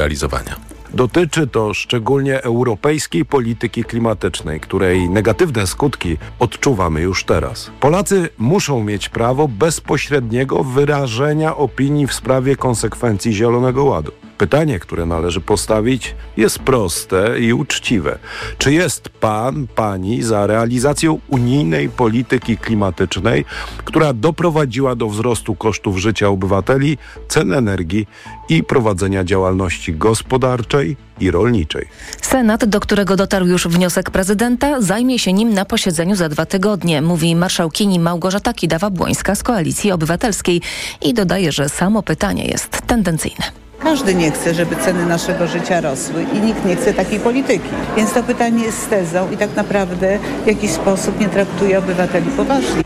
realizowania. Dotyczy to szczególnie europejskiej polityki klimatycznej, której negatywne skutki odczuwamy już teraz. Polacy muszą mieć prawo bezpośredniego wyrażenia opinii w sprawie konsekwencji Zielonego Ładu. Pytanie, które należy postawić, jest proste i uczciwe. Czy jest pani za realizacją unijnej polityki klimatycznej, która doprowadziła do wzrostu kosztów życia obywateli, cen energii i prowadzenia działalności gospodarczej i rolniczej? Senat, do którego dotarł już wniosek prezydenta, zajmie się nim na posiedzeniu za 2 tygodnie, mówi marszałkini Małgorzata Kidawa-Błońska z Koalicji Obywatelskiej i dodaje, że samo pytanie jest tendencyjne. Każdy nie chce, żeby ceny naszego życia rosły i nikt nie chce takiej polityki. Więc to pytanie jest z tezą i tak naprawdę w jakiś sposób nie traktuje obywateli poważnie.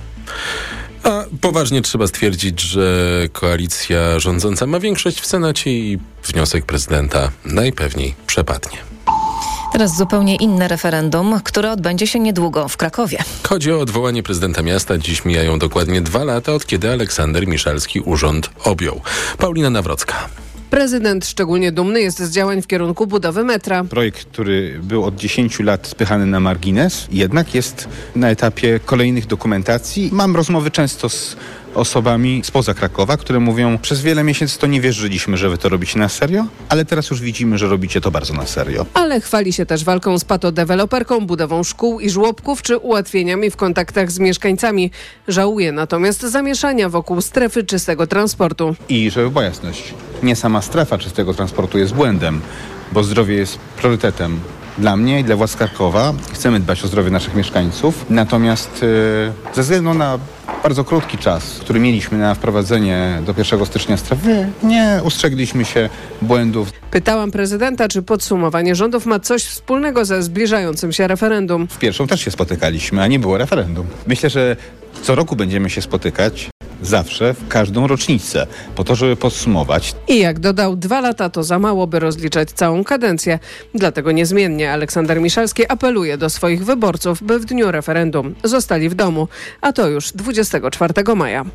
A poważnie trzeba stwierdzić, że koalicja rządząca ma większość w Senacie i wniosek prezydenta najpewniej przepadnie. Teraz zupełnie inne referendum, które odbędzie się niedługo w Krakowie. Chodzi o odwołanie prezydenta miasta. Dziś mijają dokładnie 2 lata, od kiedy Aleksander Miszalski urząd objął. Paulina Nawrocka. Prezydent szczególnie dumny jest z działań w kierunku budowy metra. Projekt, który był od 10 lat spychany na margines, jednak jest na etapie kolejnych dokumentacji. Mam rozmowy często z osobami spoza Krakowa, które mówią, przez wiele miesięcy to nie wierzyliśmy, że wy to robicie na serio, ale teraz już widzimy, że robicie to bardzo na serio. Ale chwali się też walką z patodeweloperką, budową szkół i żłobków czy ułatwieniami w kontaktach z mieszkańcami. Żałuje natomiast zamieszania wokół strefy czystego transportu. I żeby była jasność, nie sama strefa czystego transportu jest błędem, bo zdrowie jest priorytetem dla mnie i dla władz Krakowa. Chcemy dbać o zdrowie naszych mieszkańców, natomiast ze względu na bardzo krótki czas, który mieliśmy na wprowadzenie do 1 stycznia strefy, nie ustrzegliśmy się błędów. Pytałam prezydenta, czy podsumowanie rządów ma coś wspólnego ze zbliżającym się referendum. W pierwszą też się spotykaliśmy, a nie było referendum. Myślę, że co roku będziemy się spotykać. Zawsze, w każdą rocznicę, po to, żeby podsumować. I jak dodał, 2 lata to za mało, by rozliczać całą kadencję. Dlatego niezmiennie Aleksander Miszalski apeluje do swoich wyborców, by w dniu referendum zostali w domu, a to już 24 maja.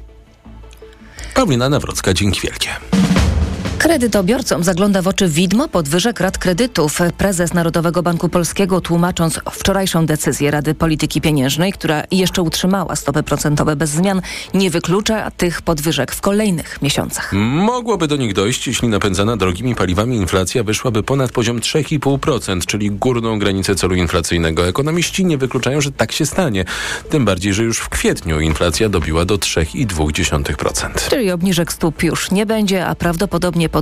Paulina Nawrocka, dzięki wielkie. Kredytobiorcom zagląda w oczy widmo podwyżek rat kredytów. Prezes Narodowego Banku Polskiego, tłumacząc wczorajszą decyzję Rady Polityki Pieniężnej, która jeszcze utrzymała stopy procentowe bez zmian, nie wyklucza tych podwyżek w kolejnych miesiącach. Mogłoby do nich dojść, jeśli napędzana drogimi paliwami inflacja wyszłaby ponad poziom 3,5%, czyli górną granicę celu inflacyjnego. Ekonomiści nie wykluczają, że tak się stanie. Tym bardziej, że już w kwietniu inflacja dobiła do 3,2%. Czyli obniżek stóp już nie będzie, a prawdopodobieństwo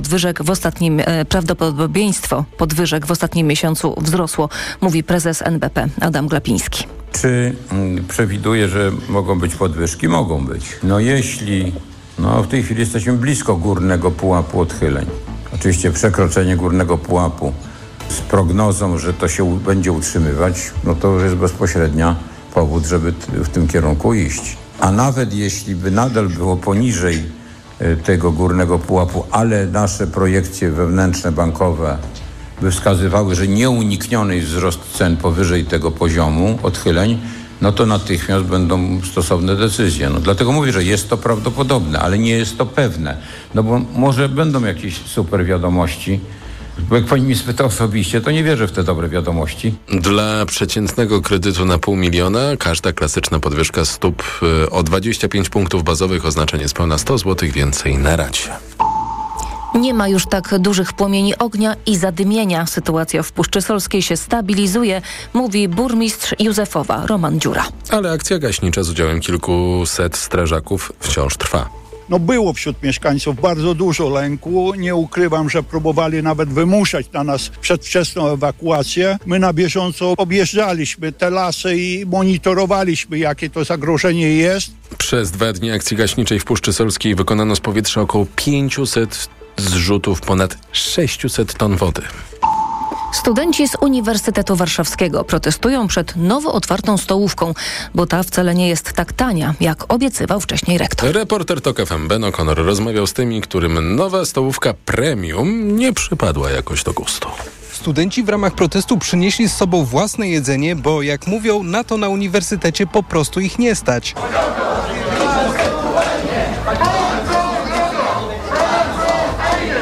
podwyżek w ostatnim miesiącu wzrosło, mówi prezes NBP Adam Glapiński. Czy przewiduje, że mogą być podwyżki? Mogą być. Jeśli w tej chwili jesteśmy blisko górnego pułapu odchyleń. Oczywiście przekroczenie górnego pułapu z prognozą, że to się będzie utrzymywać, to już jest bezpośrednia powód, żeby w tym kierunku iść. A nawet jeśli by nadal było poniżej tego górnego pułapu, ale nasze projekcje wewnętrzne, bankowe by wskazywały, że nieunikniony jest wzrost cen powyżej tego poziomu odchyleń, to natychmiast będą stosowne decyzje. Dlatego mówię, że jest to prawdopodobne, ale nie jest to pewne. Bo może będą jakieś super wiadomości. Bo jak pani mnie spyta osobiście, to nie wierzę w te dobre wiadomości. Dla przeciętnego kredytu na 500 000 każda klasyczna podwyżka stóp o 25 punktów bazowych oznacza niespełna 100 zł więcej na racie. Nie ma już tak dużych płomieni ognia i zadymienia. Sytuacja w Puszczy Solskiej się stabilizuje, mówi burmistrz Józefowa Roman Dziura. Ale akcja gaśnicza z udziałem kilkuset strażaków wciąż trwa. Było wśród mieszkańców bardzo dużo lęku. Nie ukrywam, że próbowali nawet wymuszać na nas przedwczesną ewakuację. My na bieżąco objeżdżaliśmy te lasy i monitorowaliśmy, jakie to zagrożenie jest. Przez 2 dni akcji gaśniczej w Puszczy Solskiej wykonano z powietrza około 500 zrzutów ponad 600 ton wody. Studenci z Uniwersytetu Warszawskiego protestują przed nowo otwartą stołówką, bo ta wcale nie jest tak tania, jak obiecywał wcześniej rektor. Reporter TOK FM Ben O'Connor rozmawiał z tymi, którym nowa stołówka premium nie przypadła jakoś do gustu. Studenci w ramach protestu przynieśli z sobą własne jedzenie, bo jak mówią, na to na uniwersytecie po prostu ich nie stać.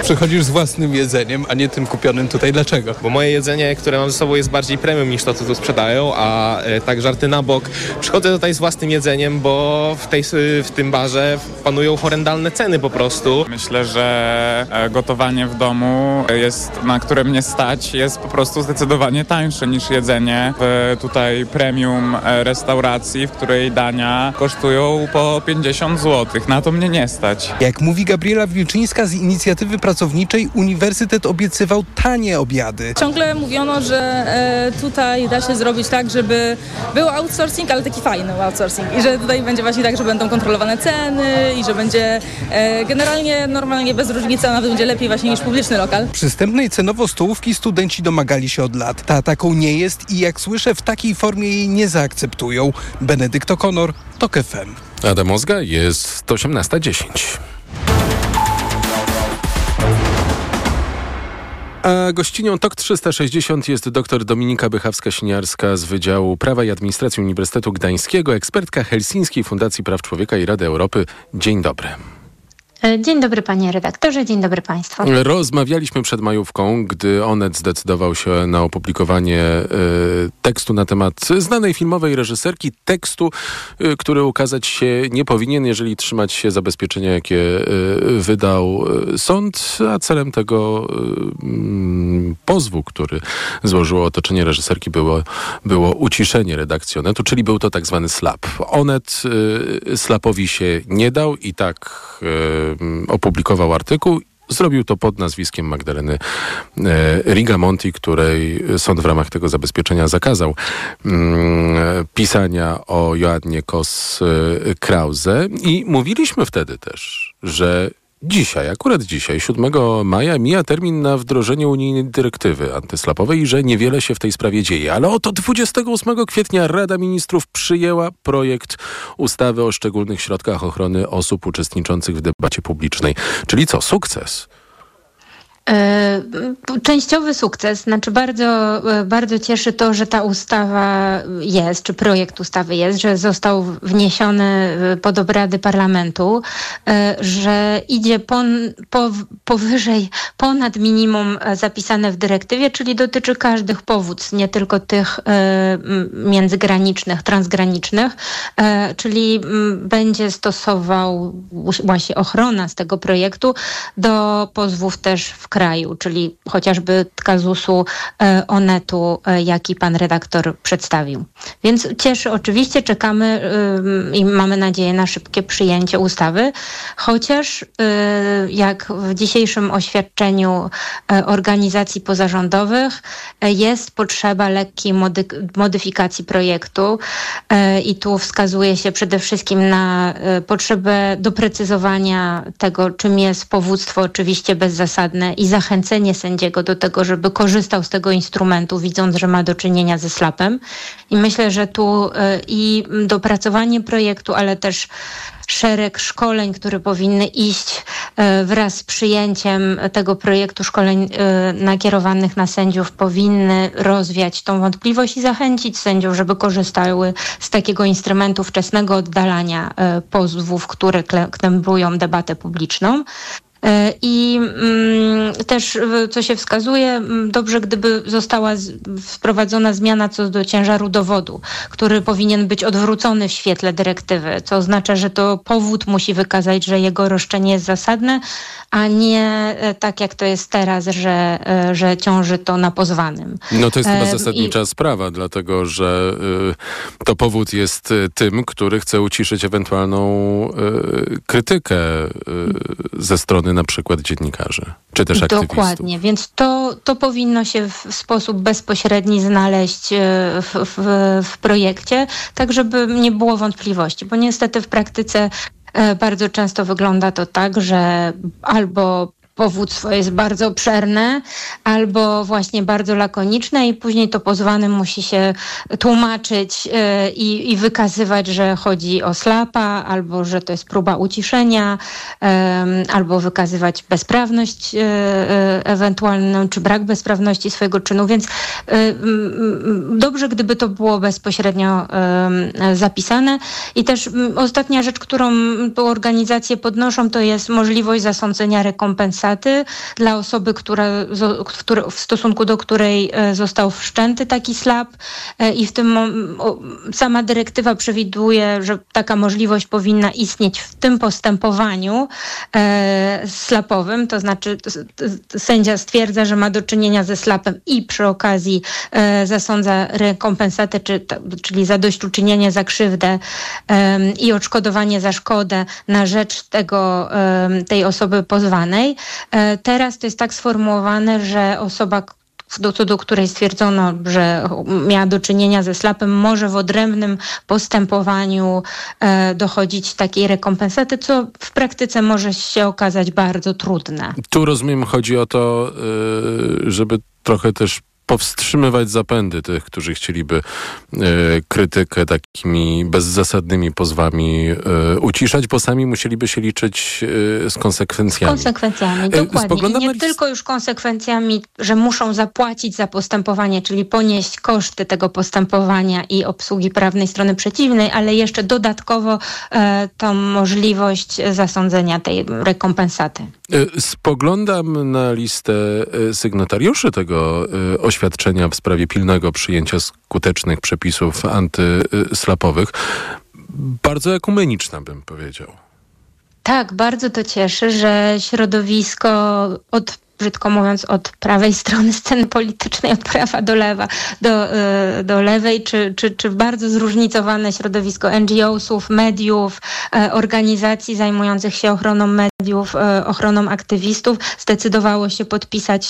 Przychodzisz z własnym jedzeniem, a nie tym kupionym tutaj. Dlaczego? Bo moje jedzenie, które mam ze sobą, jest bardziej premium niż to, co tu sprzedają, a tak żarty na bok. Przychodzę tutaj z własnym jedzeniem, bo w tym barze panują horrendalne ceny po prostu. Myślę, że gotowanie w domu, na które mnie stać, jest po prostu zdecydowanie tańsze niż jedzenie w tutaj premium restauracji, w której dania kosztują po 50 zł. Na to mnie nie stać. Jak mówi Gabriela Wilczyńska z inicjatywy pracowniczej, uniwersytet obiecywał tanie obiady. Ciągle mówiono, że tutaj da się zrobić tak, żeby był outsourcing, ale taki fajny outsourcing i że tutaj będzie właśnie tak, że będą kontrolowane ceny i że będzie generalnie normalnie bez różnicy, a nawet będzie lepiej właśnie niż publiczny lokal. Przystępnej cenowo stołówki studenci domagali się od lat. Ta taką nie jest i jak słyszę, w takiej formie jej nie zaakceptują. Benedykt O'Connor, TOK FM. Adam Ozga, jest 18:10. A gościnią TOK 360 jest dr Dominika Bychawska-Siniarska z Wydziału Prawa i Administracji Uniwersytetu Gdańskiego, ekspertka Helsińskiej Fundacji Praw Człowieka i Rady Europy. Dzień dobry. Dzień dobry panie redaktorze, dzień dobry państwu. Rozmawialiśmy przed majówką, gdy Onet zdecydował się na opublikowanie tekstu na temat znanej filmowej reżyserki, tekstu, który ukazać się nie powinien, jeżeli trzymać się zabezpieczenia, jakie wydał sąd, a celem tego pozwu, który złożyło otoczenie reżyserki, było uciszenie redakcji Onetu, czyli był to tak zwany slap. Onet slapowi się nie dał i tak opublikował artykuł. Zrobił to pod nazwiskiem Magdaleny Rigamonti, której sąd w ramach tego zabezpieczenia zakazał pisania o Joannie Kos-Krause. I mówiliśmy wtedy też, że akurat dzisiaj, 7 maja, mija termin na wdrożenie unijnej dyrektywy antyslapowej i że niewiele się w tej sprawie dzieje. Ale oto 28 kwietnia Rada Ministrów przyjęła projekt ustawy o szczególnych środkach ochrony osób uczestniczących w debacie publicznej. Czyli co? Sukces. Częściowy sukces, znaczy bardzo cieszy to, że ta ustawa jest, czy projekt ustawy jest, że został wniesiony pod obrady parlamentu, że idzie powyżej, ponad minimum zapisane w dyrektywie, czyli dotyczy każdych powództw, nie tylko tych międzygranicznych, transgranicznych, czyli będzie stosował właśnie ochrona z tego projektu do pozwów też w kraju, czyli chociażby kazusu Onetu, jaki pan redaktor przedstawił. Więc cieszy, oczywiście czekamy i mamy nadzieję na szybkie przyjęcie ustawy, chociaż jak w dzisiejszym oświadczeniu organizacji pozarządowych jest potrzeba lekkiej modyfikacji projektu i tu wskazuje się przede wszystkim na potrzebę doprecyzowania tego, czym jest powództwo oczywiście bezzasadne i zachęcenie sędziego do tego, żeby korzystał z tego instrumentu, widząc, że ma do czynienia ze slapem. I myślę, że tu i dopracowanie projektu, ale też szereg szkoleń, które powinny iść wraz z przyjęciem tego projektu, szkoleń nakierowanych na sędziów, powinny rozwiać tą wątpliwość i zachęcić sędziów, żeby korzystały z takiego instrumentu wczesnego oddalania pozwów, które kneblują debatę publiczną. I też, co się wskazuje, dobrze, gdyby została wprowadzona zmiana co do ciężaru dowodu, który powinien być odwrócony w świetle dyrektywy, co oznacza, że to powód musi wykazać, że jego roszczenie jest zasadne, a nie tak jak to jest teraz, że ciąży to na pozwanym. No to jest chyba zasadnicza sprawa, dlatego że to powód jest tym, który chce uciszyć ewentualną krytykę ze strony na przykład dziennikarzy, czy też aktywistów. Dokładnie, więc to powinno się w sposób bezpośredni znaleźć w projekcie, tak żeby nie było wątpliwości, bo niestety w praktyce bardzo często wygląda to tak, że albo powództwo jest bardzo obszerne, albo właśnie bardzo lakoniczne i później to pozwany musi się tłumaczyć i wykazywać, że chodzi o slapa, albo że to jest próba uciszenia, albo wykazywać bezprawność ewentualną, czy brak bezprawności swojego czynu, więc dobrze, gdyby to było bezpośrednio zapisane. I też ostatnia rzecz, którą tu organizacje podnoszą, to jest możliwość zasądzenia rekompensaty rekompensaty dla osoby, w stosunku do której został wszczęty taki SLAP i w tym sama dyrektywa przewiduje, że taka możliwość powinna istnieć w tym postępowaniu SLAP-owym, to znaczy sędzia stwierdza, że ma do czynienia ze SLAP-em i przy okazji zasądza rekompensatę, czyli zadośćuczynienie za krzywdę i odszkodowanie za szkodę na rzecz tej osoby pozwanej. Teraz to jest tak sformułowane, że osoba, co do której stwierdzono, że miała do czynienia ze SLAP-em, może w odrębnym postępowaniu dochodzić takiej rekompensaty, co w praktyce może się okazać bardzo trudne. Tu rozumiem, chodzi o to, żeby trochę też powstrzymywać zapędy tych, którzy chcieliby krytykę takimi bezzasadnymi pozwami uciszać, bo sami musieliby się liczyć z konsekwencjami. Z konsekwencjami, dokładnie. I nie tylko już konsekwencjami, że muszą zapłacić za postępowanie, czyli ponieść koszty tego postępowania i obsługi prawnej strony przeciwnej, ale jeszcze dodatkowo tą możliwość zasądzenia tej rekompensaty. Spoglądam na listę sygnatariuszy tego oświadczenia w sprawie pilnego przyjęcia skutecznych przepisów antyslapowych. Bardzo ekumeniczna, bym powiedział. Tak, bardzo to cieszy, że środowisko brzydko mówiąc, od prawej strony sceny politycznej, od prawa do lewa, do lewej, czy bardzo zróżnicowane środowisko NGO-sów, mediów, organizacji zajmujących się ochroną mediów, ochroną aktywistów, zdecydowało się podpisać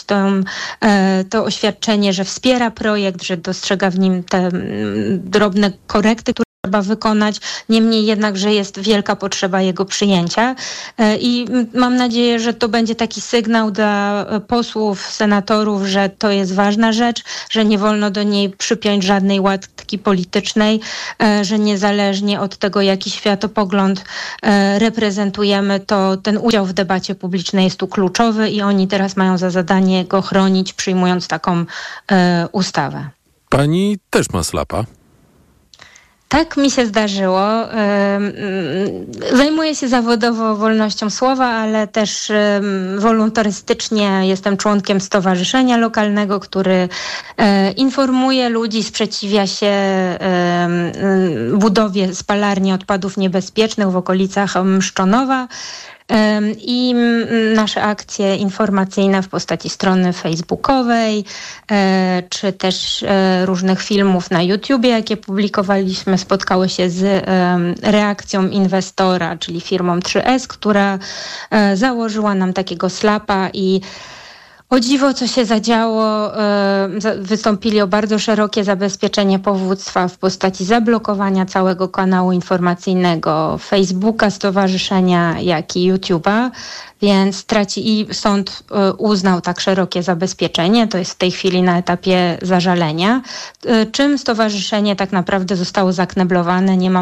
to oświadczenie, że wspiera projekt, że dostrzega w nim te drobne korekty, które trzeba wykonać. Niemniej jednak, że jest wielka potrzeba jego przyjęcia i mam nadzieję, że to będzie taki sygnał dla posłów, senatorów, że to jest ważna rzecz, że nie wolno do niej przypiąć żadnej łatki politycznej, że niezależnie od tego, jaki światopogląd reprezentujemy, to ten udział w debacie publicznej jest tu kluczowy i oni teraz mają za zadanie go chronić, przyjmując taką ustawę. Pani też ma SLAP-a? Tak mi się zdarzyło. Zajmuję się zawodowo wolnością słowa, ale też wolontarystycznie jestem członkiem stowarzyszenia lokalnego, który informuje ludzi, sprzeciwia się budowie spalarni odpadów niebezpiecznych w okolicach Mszczonowa. I nasze akcje informacyjne w postaci strony facebookowej, czy też różnych filmów na YouTubie, jakie publikowaliśmy, spotkały się z reakcją inwestora, czyli firmą 3S, która założyła nam takiego SLAP-a i o dziwo, co się zadziało, wystąpili o bardzo szerokie zabezpieczenie powództwa w postaci zablokowania całego kanału informacyjnego Facebooka, stowarzyszenia, jak i YouTube'a, więc i sąd uznał tak szerokie zabezpieczenie, to jest w tej chwili na etapie zażalenia, czym stowarzyszenie tak naprawdę zostało zakneblowane, nie ma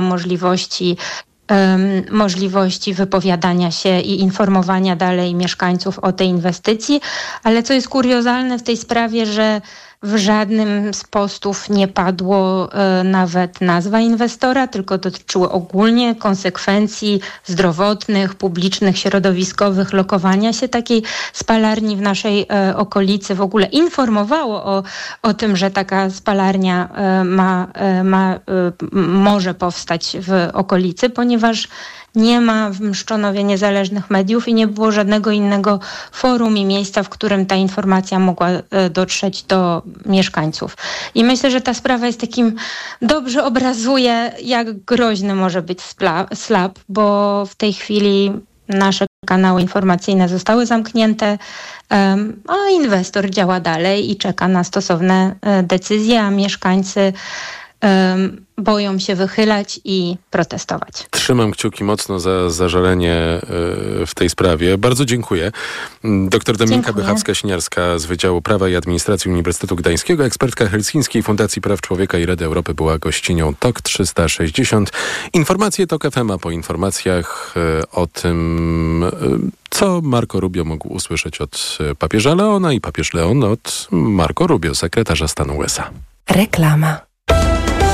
możliwości wypowiadania się i informowania dalej mieszkańców o tej inwestycji, ale co jest kuriozalne w tej sprawie, że w żadnym z postów nie padło nawet nazwa inwestora, tylko dotyczyły ogólnie konsekwencji zdrowotnych, publicznych, środowiskowych, lokowania się takiej spalarni w naszej okolicy. W ogóle informowało o tym, że taka spalarnia może powstać w okolicy, ponieważ nie ma w Mszczonowie niezależnych mediów i nie było żadnego innego forum i miejsca, w którym ta informacja mogła dotrzeć do mieszkańców. I myślę, że ta sprawa jest dobrze obrazuje, jak groźny może być SLAP, bo w tej chwili nasze kanały informacyjne zostały zamknięte, a inwestor działa dalej i czeka na stosowne decyzje, a mieszkańcy boją się wychylać i protestować. Trzymam kciuki mocno za zażalenie w tej sprawie. Bardzo dziękuję. Dr Dominika Bychawska-Siniarska z Wydziału Prawa i Administracji Uniwersytetu Gdańskiego, ekspertka Helsińskiej Fundacji Praw Człowieka i Rady Europy, była gościnią TOK 360. Informacje TOK FM, a po informacjach o tym, co Marco Rubio mógł usłyszeć od papieża Leona i papież Leon od Marco Rubio, sekretarza stanu USA. Reklama.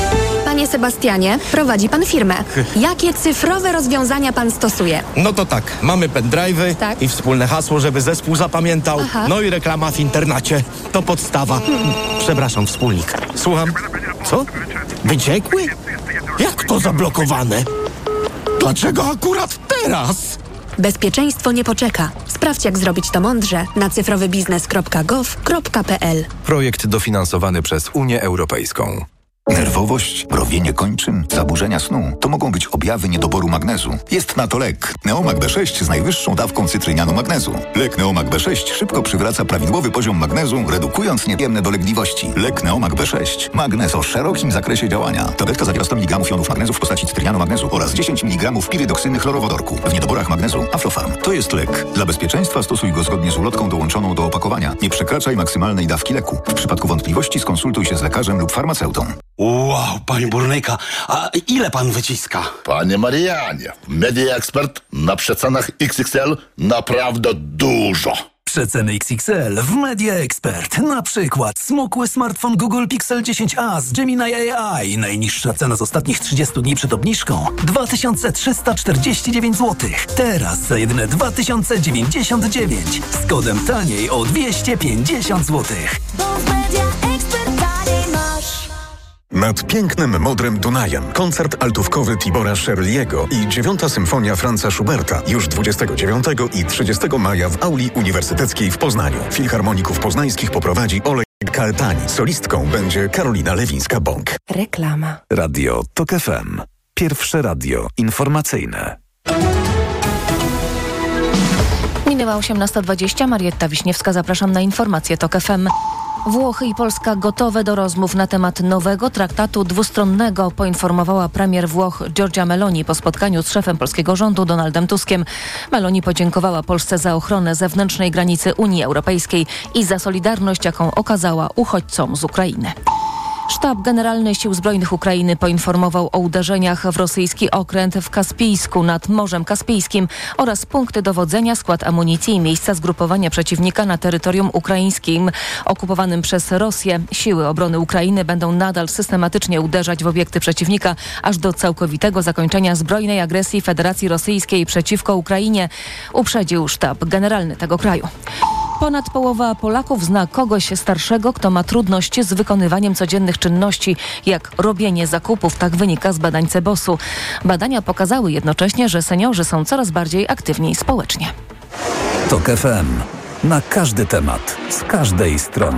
Panie Sebastianie, prowadzi pan firmę. Jakie cyfrowe rozwiązania pan stosuje? No to tak, mamy pendrive'y i wspólne hasło, żeby zespół zapamiętał. Aha. No i reklama w internecie. To podstawa. Przepraszam, wspólnik. Słucham. Co? Wyciekły? Jak to zablokowane? Dlaczego akurat teraz? Bezpieczeństwo nie poczeka. Sprawdź, jak zrobić to mądrze na cyfrowybiznes.gov.pl. Projekt dofinansowany przez Unię Europejską. Nerwowość, mrowienie kończyn, zaburzenia snu to mogą być objawy niedoboru magnezu. Jest na to lek Neomag B6 z najwyższą dawką cytrynianu magnezu. Lek Neomag B6 szybko przywraca prawidłowy poziom magnezu, redukując nieprzyjemne dolegliwości. Lek Neomag B6. Magnez o szerokim zakresie działania. Tabletka zawiera 100 mg jonów magnezu w postaci cytrynianu magnezu oraz 10 mg pirydoksyny chlorowodorku. W niedoborach magnezu Aflofarm. To jest lek. Dla bezpieczeństwa stosuj go zgodnie z ulotką dołączoną do opakowania. Nie przekraczaj maksymalnej dawki leku. W przypadku wątpliwości skonsultuj się z lekarzem lub farmaceutą. Wow, panie burnyka, a ile pan wyciska? Panie Marianie, Media Expert na przecenach XXL naprawdę dużo. Przeceny XXL w Media Expert. Na przykład smukły smartfon Google Pixel 10a z Gemini AI. Najniższa cena z ostatnich 30 dni przed obniżką 2349 zł. Teraz za jedyne 2099 z kodem taniej o 250 zł. Nad pięknym, modrym Dunajem koncert altówkowy Tibora Sherliego i 9. Symfonia Franza Schuberta już 29 i 30 maja w auli uniwersyteckiej w Poznaniu. Filharmoników poznańskich poprowadzi Oleg Kaetani. Solistką będzie Karolina Lewińska-Bąk. Reklama. Radio TOK FM. Pierwsze radio informacyjne. Minęła 18:20. Marietta Wiśniewska, zapraszam na informacje TOK FM. Włochy i Polska gotowe do rozmów na temat nowego traktatu dwustronnego, poinformowała premier Włoch Giorgia Meloni po spotkaniu z szefem polskiego rządu Donaldem Tuskiem. Meloni podziękowała Polsce za ochronę zewnętrznej granicy Unii Europejskiej i za solidarność, jaką okazała uchodźcom z Ukrainy. Sztab Generalny Sił Zbrojnych Ukrainy poinformował o uderzeniach w rosyjski okręt w Kaspijsku nad Morzem Kaspijskim oraz punkty dowodzenia, skład amunicji i miejsca zgrupowania przeciwnika na terytorium ukraińskim okupowanym przez Rosję. Siły obrony Ukrainy będą nadal systematycznie uderzać w obiekty przeciwnika aż do całkowitego zakończenia zbrojnej agresji Federacji Rosyjskiej przeciwko Ukrainie, uprzedził sztab generalny tego kraju. Ponad połowa Polaków zna kogoś starszego, kto ma trudności z wykonywaniem codziennych czynności, jak robienie zakupów, tak wynika z badań CBOS-u. Badania pokazały jednocześnie, że seniorzy są coraz bardziej aktywni społecznie. TOK FM. Na każdy temat, z każdej strony.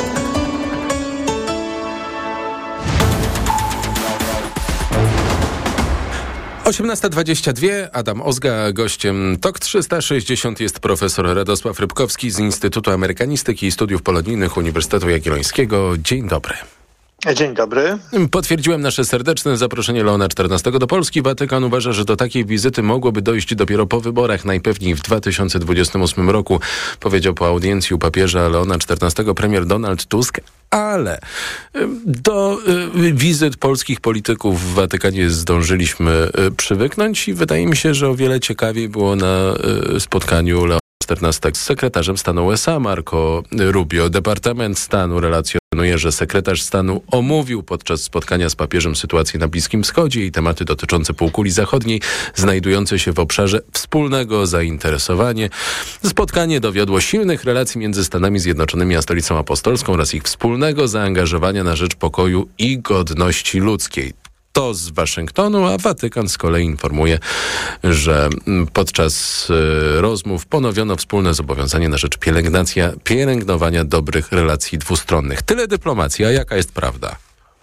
(18:22) Adam Ozga, gościem TOK 360 jest profesor Radosław Rybkowski z Instytutu Amerykanistyki i Studiów Polonijnych Uniwersytetu Jagiellońskiego. Dzień dobry. Dzień dobry. Potwierdziłem nasze serdeczne zaproszenie Leona XIV do Polski. Watykan uważa, że do takiej wizyty mogłoby dojść dopiero po wyborach, najpewniej w 2028 roku, powiedział po audiencji u papieża Leona XIV premier Donald Tusk. Ale do wizyt polskich polityków w Watykanie zdążyliśmy przywyknąć i wydaje mi się, że o wiele ciekawiej było na spotkaniu Leona XIV z sekretarzem stanu USA Marco Rubio. Departament Stanu relacjonuje, że sekretarz stanu omówił podczas spotkania z papieżem sytuację na Bliskim Wschodzie i tematy dotyczące półkuli zachodniej, znajdujące się w obszarze wspólnego zainteresowania. Spotkanie dowiodło silnych relacji między Stanami Zjednoczonymi a Stolicą Apostolską oraz ich wspólnego zaangażowania na rzecz pokoju i godności ludzkiej. To z Waszyngtonu, a Watykan z kolei informuje, że podczas rozmów ponowiono wspólne zobowiązanie na rzecz pielęgnowania dobrych relacji dwustronnych. Tyle dyplomacji, a jaka jest prawda?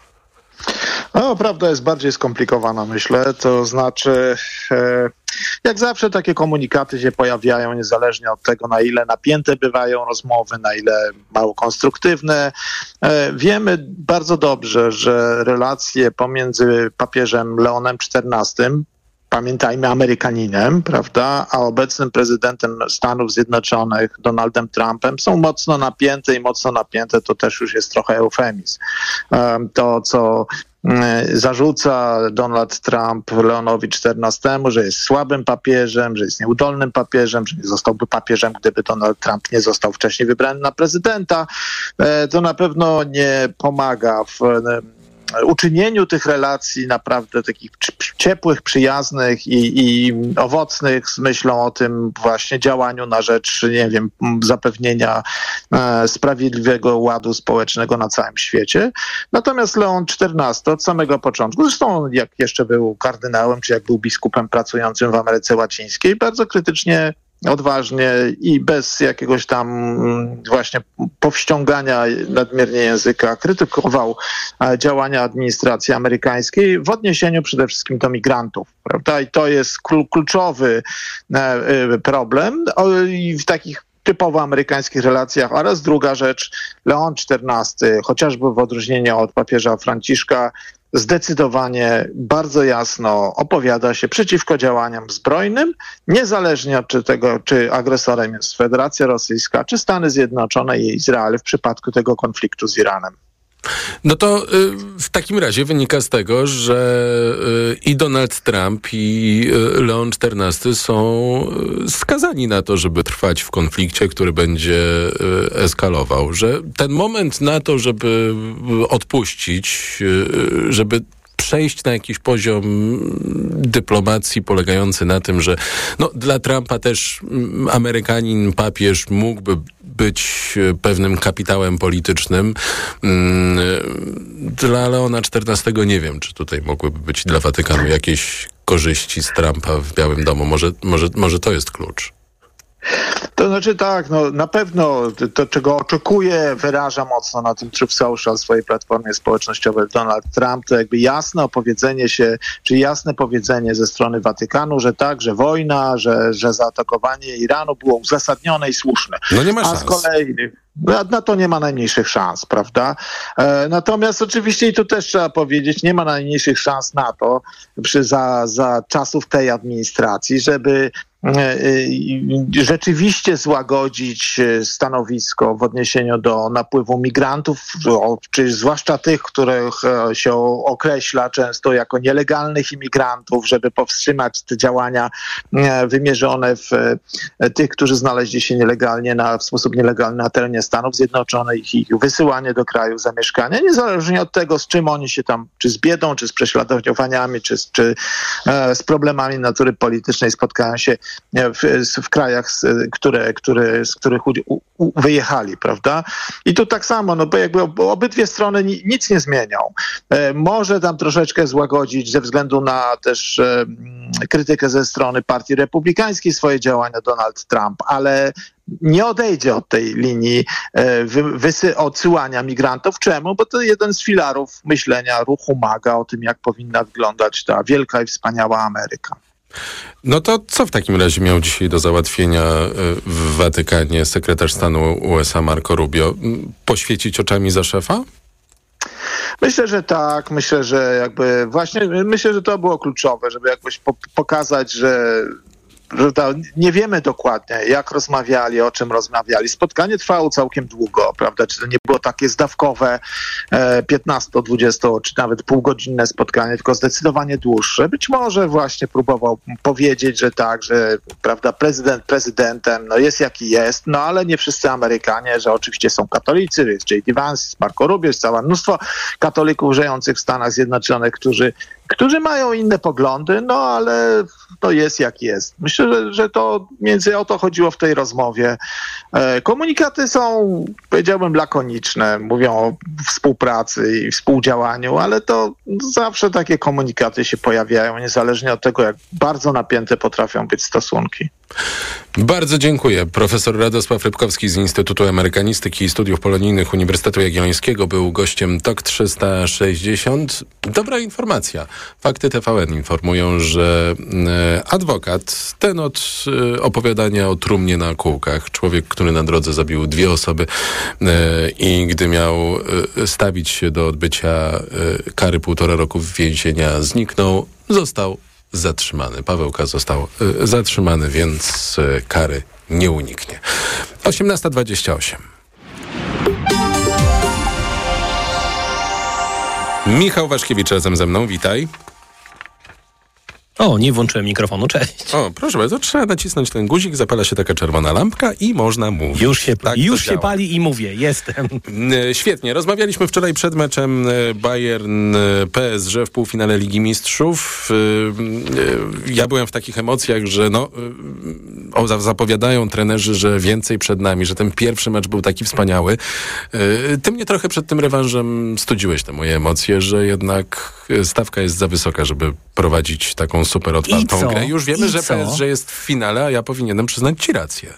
No, prawda jest bardziej skomplikowana, myślę. To znaczy, jak zawsze takie komunikaty się pojawiają, niezależnie od tego, na ile napięte bywają rozmowy, na ile mało konstruktywne. Wiemy bardzo dobrze, że relacje pomiędzy papieżem Leonem XIV, pamiętajmy, Amerykaninem, prawda, a obecnym prezydentem Stanów Zjednoczonych, Donaldem Trumpem, są mocno napięte i mocno napięte to też już jest trochę eufemizm. To, co zarzuca Donald Trump Leonowi XIV, że jest słabym papieżem, że jest nieudolnym papieżem, że nie zostałby papieżem, gdyby Donald Trump nie został wcześniej wybrany na prezydenta. To na pewno nie pomaga w uczynieniu tych relacji naprawdę takich ciepłych, przyjaznych i owocnych z myślą o tym właśnie działaniu na rzecz, nie wiem, zapewnienia sprawiedliwego ładu społecznego na całym świecie. Natomiast Leon XIV od samego początku, zresztą jak jeszcze był kardynałem, czy jak był biskupem pracującym w Ameryce Łacińskiej, bardzo krytycznie, odważnie i bez jakiegoś tam właśnie powściągania nadmiernie języka krytykował działania administracji amerykańskiej w odniesieniu przede wszystkim do migrantów, prawda? I to jest kluczowy problem w takich typowo amerykańskich relacjach. Oraz druga rzecz, Leon XIV, chociażby w odróżnieniu od papieża Franciszka, zdecydowanie bardzo jasno opowiada się przeciwko działaniom zbrojnym, niezależnie od tego, czy agresorem jest Federacja Rosyjska, czy Stany Zjednoczone i Izrael w przypadku tego konfliktu z Iranem. No to w takim razie wynika z tego, że i Donald Trump, i Leon XIV są skazani na to, żeby trwać w konflikcie, który będzie eskalował. Że ten moment na to, żeby odpuścić, żeby przejść na jakiś poziom dyplomacji polegający na tym, że dla Trumpa też Amerykanin, papież mógłby być pewnym kapitałem politycznym. Dla Leona XIV nie wiem, czy tutaj mogłyby być dla Watykanu jakieś korzyści z Trumpa w Białym Domu. Może to jest klucz. To znaczy tak, na pewno to, czego oczekuje, wyraża mocno na tym Truth Social, swojej platformie społecznościowej Donald Trump, to jakby jasne opowiedzenie się, czy jasne powiedzenie ze strony Watykanu, że tak, że wojna, że zaatakowanie Iranu było uzasadnione i słuszne. Nie ma szans. A z kolei na to nie ma najmniejszych szans, prawda? Natomiast oczywiście i tu też trzeba powiedzieć, nie ma najmniejszych szans na to za czasów tej administracji, żeby rzeczywiście złagodzić stanowisko w odniesieniu do napływu migrantów, czy zwłaszcza tych, których się określa często jako nielegalnych imigrantów, żeby powstrzymać te działania wymierzone w tych, którzy znaleźli się nielegalnie w sposób nielegalny na terenie Stanów Zjednoczonych, ich wysyłanie do kraju zamieszkania, niezależnie od tego, z czym oni się tam, czy z biedą, czy z prześladowaniami, czy z problemami natury politycznej spotkają się w krajach, z których wyjechali, prawda? I tu tak samo, bo jakby obydwie strony nic nie zmienią. Może tam troszeczkę złagodzić ze względu na też krytykę ze strony Partii Republikańskiej swoje działania Donald Trump, ale nie odejdzie od tej linii odsyłania migrantów. Czemu? Bo to jeden z filarów myślenia ruchu MAGA o tym, jak powinna wyglądać ta wielka i wspaniała Ameryka. No to co w takim razie miał dzisiaj do załatwienia w Watykanie sekretarz stanu USA Marco Rubio? Poświecić oczami za szefa? Myślę, że tak. Myślę, że to było kluczowe, żeby jakoś pokazać, że nie wiemy dokładnie, jak rozmawiali, o czym rozmawiali. Spotkanie trwało całkiem długo, prawda? Czy to nie było takie zdawkowe 15, 20 czy nawet półgodzinne spotkanie, tylko zdecydowanie dłuższe. Być może właśnie próbował powiedzieć, że tak, że prawda, prezydent prezydentem, jest jaki jest, ale nie wszyscy Amerykanie, że oczywiście są katolicy, jest J.D. Vance, jest Marco Rubio, jest całe mnóstwo katolików żyjących w Stanach Zjednoczonych, którzy mają inne poglądy, ale jest jak jest. Myślę, że to między o to chodziło w tej rozmowie. Komunikaty są, powiedziałbym, lakoniczne. Mówią o współpracy i współdziałaniu, ale to zawsze takie komunikaty się pojawiają, niezależnie od tego, jak bardzo napięte potrafią być stosunki. Bardzo dziękuję. Profesor Radosław Rybkowski z Instytutu Amerykanistyki i Studiów Polonijnych Uniwersytetu Jagiellońskiego był gościem TOK 360. Dobra informacja. Fakty TVN informują, że adwokat, ten od opowiadania o trumnie na kółkach, człowiek, który na drodze zabił 2 osoby i gdy miał stawić się do odbycia kary 1,5 roku więzienia, zniknął, został zatrzymany. Pawełka został zatrzymany, więc kary nie uniknie. 18:28. Michał Waszkiewicz razem ze mną, witaj. O, nie włączyłem mikrofonu, cześć. O, proszę bardzo, trzeba nacisnąć ten guzik, zapala się taka czerwona lampka i można mówić. Już się pali i mówię, jestem. Świetnie, rozmawialiśmy wczoraj przed meczem Bayern-PSG w półfinale Ligi Mistrzów. Ja byłem w takich emocjach, że zapowiadają trenerzy, że więcej przed nami, że ten pierwszy mecz był taki wspaniały. Ty mnie trochę przed tym rewanżem studziłeś te moje emocje, że jednak stawka jest za wysoka, żeby prowadzić taką super otwartą grę. Już wiemy, że PSG jest w finale, a ja powinienem przyznać ci rację.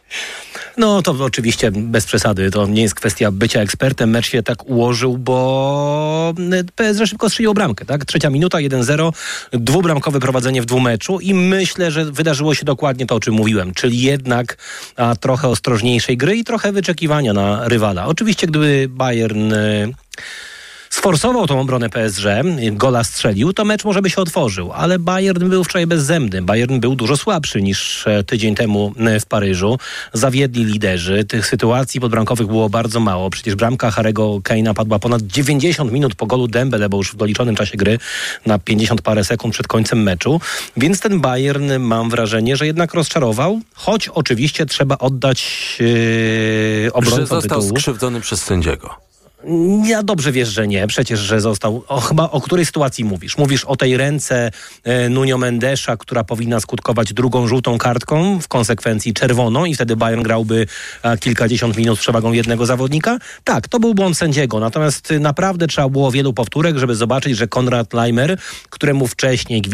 No to oczywiście bez przesady, to nie jest kwestia bycia ekspertem. Mecz się tak ułożył, bo PSG szybko strzeliło bramkę, tak? 3 minuta, 1-0, dwubramkowe prowadzenie w dwumeczu i myślę, że wydarzyło się dokładnie to, o czym mówiłem, czyli jednak trochę ostrożniejszej gry i trochę wyczekiwania na rywala. Oczywiście, gdyby Bayern sforsował tą obronę PSG, gola strzelił, to mecz może by się otworzył, ale Bayern był wczoraj bezzębny. Bayern był dużo słabszy niż tydzień temu w Paryżu. Zawiedli liderzy. Tych sytuacji podbramkowych było bardzo mało. Przecież bramka Harry'ego Kane'a padła ponad 90 minut po golu Dembele, bo już w doliczonym czasie gry na 50 parę sekund przed końcem meczu. Więc ten Bayern, mam wrażenie, że jednak rozczarował, choć oczywiście trzeba oddać obrońcom tytułu. Że został skrzywdzony przez sędziego. Ja dobrze wiesz, że nie. Przecież, że został... Chyba o której sytuacji mówisz? Mówisz o tej ręce Nuno Mendesza, która powinna skutkować drugą żółtą kartką, w konsekwencji czerwoną i wtedy Bayern grałby kilkadziesiąt minut z przewagą jednego zawodnika? Tak, to był błąd sędziego. Natomiast naprawdę trzeba było wielu powtórek, żeby zobaczyć, że Konrad Laimer, któremu wcześniej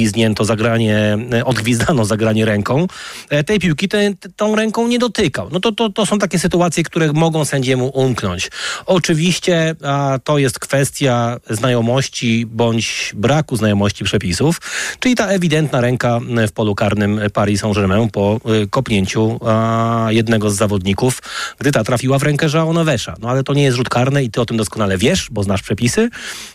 odgwizdano zagranie ręką, tej piłki tą ręką nie dotykał. No to są takie sytuacje, które mogą sędziemu umknąć. Oczywiście to jest kwestia znajomości bądź braku znajomości przepisów, czyli ta ewidentna ręka w polu karnym Paris Saint-Germain po kopnięciu jednego z zawodników, gdy ta trafiła w rękę João Nevesa. No ale to nie jest rzut karny i ty o tym doskonale wiesz, bo znasz przepisy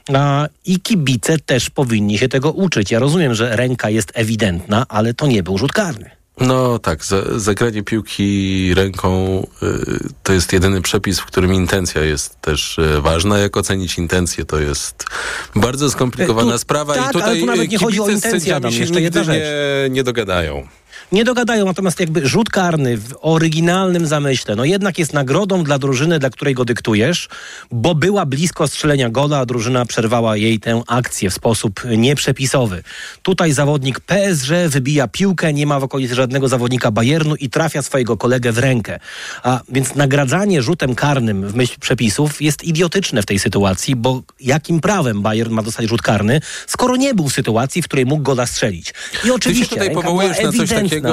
i kibice też powinni się tego uczyć. Ja rozumiem, że ręka jest ewidentna, ale to nie był rzut karny. No tak, zagranie piłki ręką to jest jedyny przepis, w którym intencja jest też ważna. Jak ocenić intencję, to jest bardzo skomplikowana sprawa tak, i tutaj ale tu nawet nie chodzi o intencję, Adam, jeszcze jedna rzecz. Nie dogadają. Nie dogadają, natomiast jakby rzut karny w oryginalnym zamyśle, no jednak jest nagrodą dla drużyny, dla której go dyktujesz, bo była blisko strzelenia gola, a drużyna przerwała jej tę akcję w sposób nieprzepisowy. Tutaj zawodnik PSG wybija piłkę, nie ma w okolicy żadnego zawodnika Bayernu i trafia swojego kolegę w rękę. Więc nagradzanie rzutem karnym w myśl przepisów jest idiotyczne w tej sytuacji, bo jakim prawem Bayern ma dostać rzut karny, skoro nie był w sytuacji, w której mógł gola strzelić. I oczywiście ty się tutaj powołujesz na coś takiego,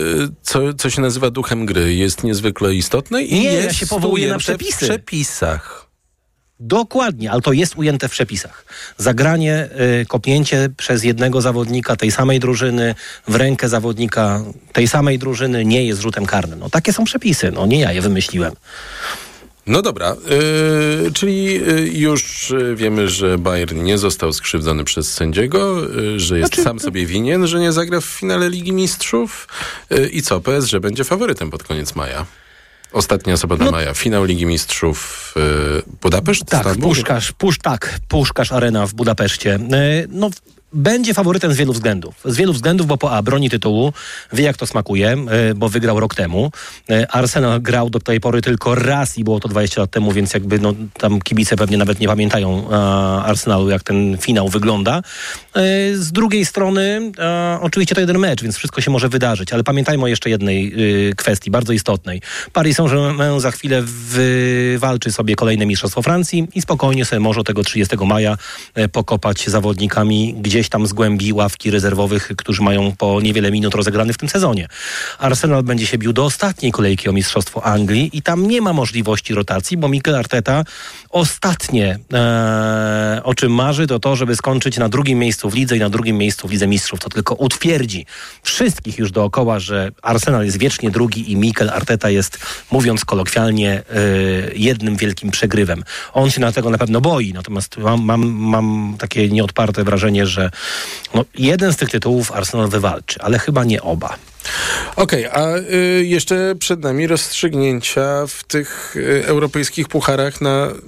co się nazywa duchem gry. Jest niezwykle istotne i jest ja się powołuję na przepisy. W przepisach. Dokładnie, ale to jest ujęte w przepisach. Zagranie, kopnięcie przez jednego zawodnika tej samej drużyny w rękę zawodnika tej samej drużyny nie jest rzutem karnym. No takie są przepisy, nie ja je wymyśliłem. No dobra, czyli już wiemy, że Bayern nie został skrzywdzony przez sędziego, że jest sam sobie winien, że nie zagra w finale Ligi Mistrzów. I co, PSG będzie faworytem pod koniec maja? Ostatnia sobota maja, finał Ligi Mistrzów Budapeszt? Tak, Puszkarz Arena w Budapeszcie. Będzie faworytem z wielu względów. Bo po broni tytułu, wie jak to smakuje, bo wygrał rok temu. Arsenal grał do tej pory tylko raz i było to 20 lat temu, więc jakby tam kibice pewnie nawet nie pamiętają Arsenalu, jak ten finał wygląda. Z drugiej strony oczywiście to jeden mecz, więc wszystko się może wydarzyć, ale pamiętajmy o jeszcze jednej kwestii, bardzo istotnej. Paris Saint-Germain za chwilę wywalczy sobie kolejne mistrzostwo Francji i spokojnie sobie może tego 30 maja pokopać zawodnikami gdzieś tam z głębi ławki rezerwowych, którzy mają po niewiele minut rozegranych w tym sezonie. Arsenal będzie się bił do ostatniej kolejki o mistrzostwo Anglii i tam nie ma możliwości rotacji, bo Mikel Arteta ostatnie, o czym marzy, to żeby skończyć na drugim miejscu w lidze i na drugim miejscu w Lidze Mistrzów. To tylko utwierdzi wszystkich już dookoła, że Arsenal jest wiecznie drugi i Mikel Arteta jest, mówiąc kolokwialnie, jednym wielkim przegrywem. On się na tego na pewno boi, natomiast mam takie nieodparte wrażenie, że jeden z tych tytułów Arsenal wywalczy, ale chyba nie oba. Okej, a jeszcze przed nami rozstrzygnięcia w tych europejskich pucharach na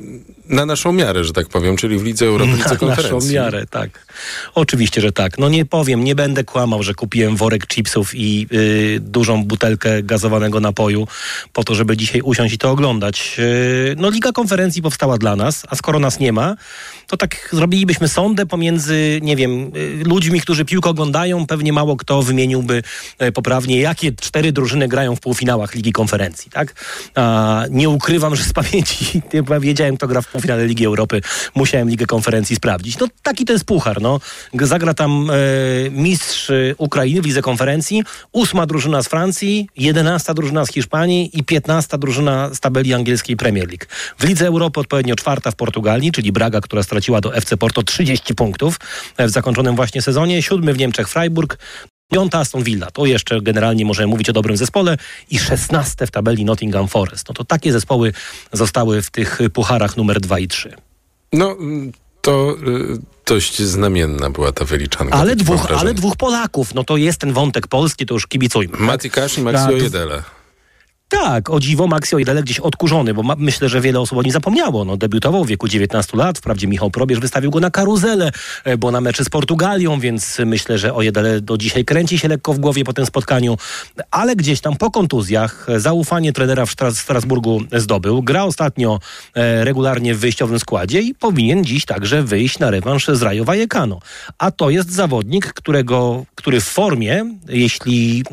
Na naszą miarę, że tak powiem, czyli w Lidze Europy, w Lidze Konferencji. Na naszą miarę, tak. Oczywiście, że tak. No nie powiem, nie będę kłamał, że kupiłem worek chipsów i dużą butelkę gazowanego napoju po to, żeby dzisiaj usiąść i to oglądać. No Liga Konferencji powstała dla nas, a skoro nas nie ma, to tak zrobilibyśmy sondę pomiędzy, nie wiem, ludźmi, którzy piłkę oglądają. Pewnie mało kto wymieniłby poprawnie, jakie 4 drużyny grają w półfinałach Ligi Konferencji, tak? Nie ukrywam, że z pamięci nie wiedziałem, kto gra w półfinale Ligi Europy. Musiałem Ligę Konferencji sprawdzić. No taki to jest puchar, no. Zagra tam mistrz Ukrainy w Lidze Konferencji, 8. drużyna z Francji, 11. drużyna z Hiszpanii i 15. drużyna z tabeli angielskiej Premier League. W Lidze Europy odpowiednio 4. w Portugalii, czyli Braga, która straciła do FC Porto 30 punktów w zakończonym właśnie sezonie, 7. w Niemczech Freiburg, 5. Aston Villa, to jeszcze generalnie możemy mówić o dobrym zespole, i 16. w tabeli Nottingham Forest. No to takie zespoły zostały w tych pucharach numer 2 i 3. No to dość znamienna była ta wyliczanka. Ale dwóch Polaków, no to jest ten wątek polski, to już kibicujmy. Mati Cash i Maxi Ojedele. Tak, o dziwo Maxi Ojedele gdzieś odkurzony, bo myślę, że wiele osób o nim zapomniało. No, debiutował w wieku 19 lat, wprawdzie Michał Probierz wystawił go na karuzelę, bo na meczy z Portugalią, więc myślę, że Ojedele do dzisiaj kręci się lekko w głowie po tym spotkaniu, ale gdzieś tam po kontuzjach zaufanie trenera w Strasburgu zdobył. Gra ostatnio regularnie w wyjściowym składzie i powinien dziś także wyjść na rewanż z Rayo Vallecano. A to jest zawodnik, który w formie, jeśli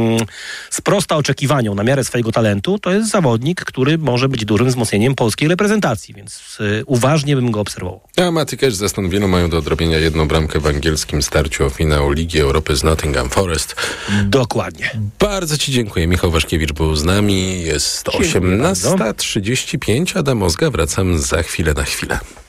sprosta oczekiwaniom na miarę swojego talentu, to jest zawodnik, który może być dużym wzmocnieniem polskiej reprezentacji, więc uważnie bym go obserwował. A Mati Cash z Aston Villa mają do odrobienia 1 bramkę w angielskim starciu o finał Ligi Europy z Nottingham Forest. Dokładnie. Bardzo Ci dziękuję. Michał Waszkiewicz był z nami. Jest 18:35. Adam Ozga. Wracam za chwilę na chwilę.